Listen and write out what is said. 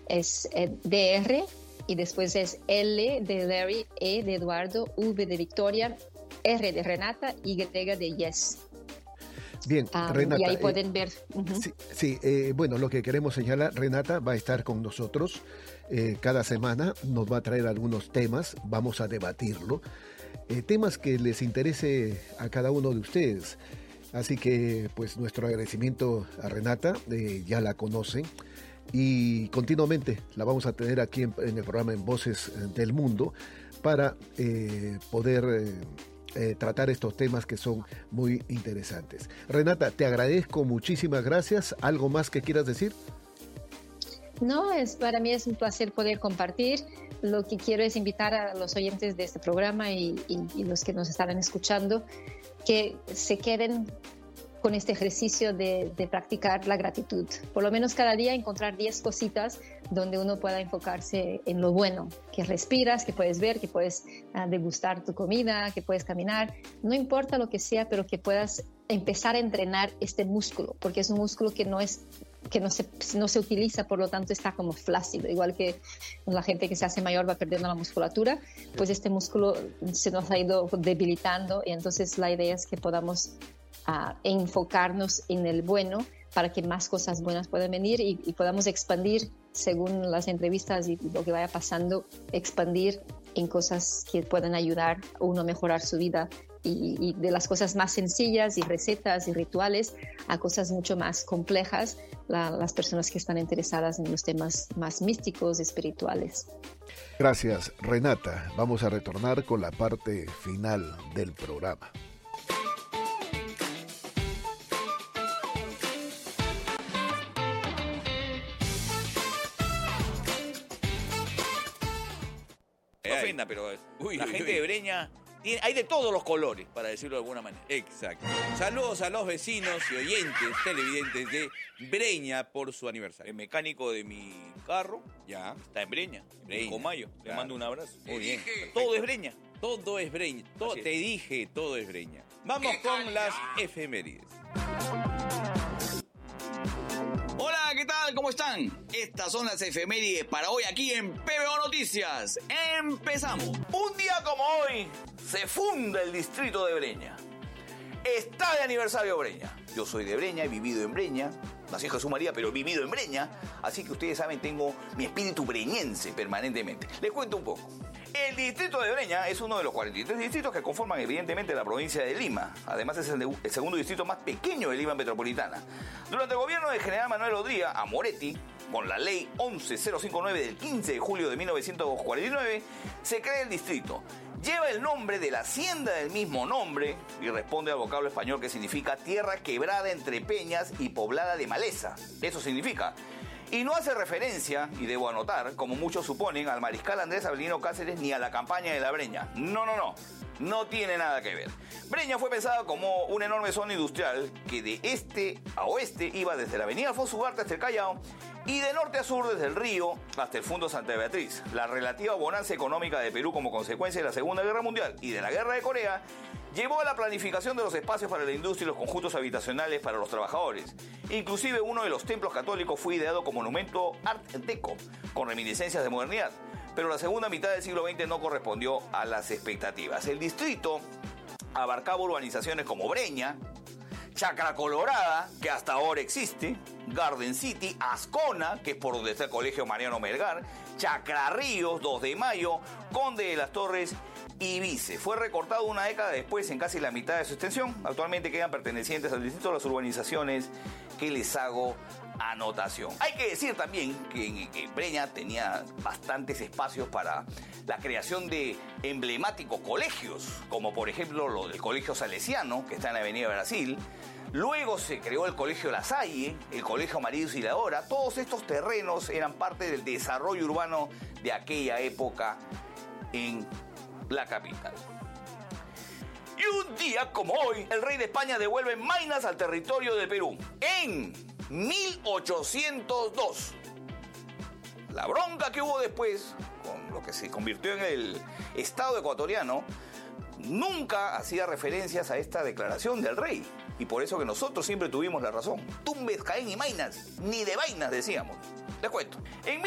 es DR, y después es L de Larry, E de Eduardo, V de Victoria, R de Renata, Y de Yes. Bien, Renata. Y ahí pueden ver. Bueno, lo que queremos señalar, Renata va a estar con nosotros cada semana, nos va a traer algunos temas, vamos a debatirlo, temas que les interese a cada uno de ustedes. Así que, pues, nuestro agradecimiento a Renata, ya la conocen, y continuamente la vamos a tener aquí en el programa En Voces del Mundo para poder tratar estos temas que son muy interesantes. Renata, te agradezco, muchísimas gracias. ¿Algo más que quieras decir? No, para mí es un placer poder compartir. Lo que quiero es invitar a los oyentes de este programa y los que nos estarán escuchando que se queden con este ejercicio de practicar la gratitud. Por lo menos cada día encontrar 10 cositas donde uno pueda enfocarse en lo bueno, que respiras, que puedes ver, que puedes degustar tu comida, que puedes caminar. No importa lo que sea, pero que puedas empezar a entrenar este músculo, porque es un músculo que no se utiliza, por lo tanto está como flácido, igual que la gente que se hace mayor va perdiendo la musculatura, pues este músculo se nos ha ido debilitando, y entonces la idea es que podamos enfocarnos en el bueno para que más cosas buenas puedan venir y podamos expandir según las entrevistas y lo que vaya pasando, expandir en cosas que puedan ayudar a uno a mejorar su vida, y de las cosas más sencillas y recetas y rituales a cosas mucho más complejas, las personas que están interesadas en los temas más místicos, espirituales. Gracias, Renata. Vamos a retornar con la parte final del programa. Pero la gente de Breña hay de todos los colores, para decirlo de alguna manera. Exacto. Saludos a los vecinos y oyentes, televidentes de Breña por su aniversario. El mecánico de mi carro Ya. está en Breña, Breña. Comayo. Le Claro. mando un abrazo. Muy bien. Todo es Breña. Todo es Breña. Así es. Te dije, todo es Breña. Vamos con las efemérides. Hola, ¿qué tal? ¿Cómo están? Estas son las efemérides para hoy aquí en PBO Noticias. ¡Empezamos! Un día como hoy se funda el distrito de Breña. Está de aniversario Breña. Yo soy de Breña, he vivido en Breña. Nací en Jesús María, pero he vivido en Breña. Así que ustedes saben, tengo mi espíritu breñense permanentemente. Les cuento un poco. El distrito de Breña es uno de los 43 distritos que conforman evidentemente la provincia de Lima. Además es el segundo distrito más pequeño de Lima metropolitana. Durante el gobierno del general Manuel Odría a Moretti, con la ley 11059 del 15 de julio de 1949, se crea el distrito. Lleva el nombre de la hacienda del mismo nombre y responde al vocablo español que significa tierra quebrada entre peñas y poblada de maleza. Eso significa. Y no hace referencia, y debo anotar, como muchos suponen, al mariscal Andrés Avelino Cáceres ni a la campaña de la Breña. No tiene nada que ver. Breña fue pensada como una enorme zona industrial que de este a oeste iba desde la avenida Alfonso Ugarte hasta el Callao y de norte a sur desde el río hasta el Fundo Santa Beatriz. La relativa bonanza económica de Perú como consecuencia de la Segunda Guerra Mundial y de la Guerra de Corea llevó a la planificación de los espacios para la industria y los conjuntos habitacionales para los trabajadores. Inclusive uno de los templos católicos fue ideado como monumento Art Deco, con reminiscencias de modernidad. Pero la segunda mitad del siglo XX no correspondió a las expectativas. El distrito abarcaba urbanizaciones como Breña, Chacra Colorada, que hasta ahora existe, Garden City, Ascona, que es por donde está el Colegio Mariano Melgar, Chacra Ríos, 2 de Mayo, Conde de las Torres y Vice. Fue recortado una década después en casi la mitad de su extensión. Actualmente quedan pertenecientes al distrito las urbanizaciones que les hago anotación. Hay que decir también que Breña tenía bastantes espacios para la creación de emblemáticos colegios, como por ejemplo lo del Colegio Salesiano, que está en la Avenida Brasil. Luego se creó el Colegio La Salle, el Colegio María Auxiliadora. Todos estos terrenos eran parte del desarrollo urbano de aquella época en la capital. Y un día como hoy, el rey de España devuelve Maynas al territorio del Perú. En 1802. La bronca que hubo después, con lo que se convirtió en el Estado ecuatoriano, nunca hacía referencias a esta declaración del rey. Y por eso que nosotros siempre tuvimos la razón. Tumbes, Caén y Maynas, ni de vainas decíamos. Les cuento. En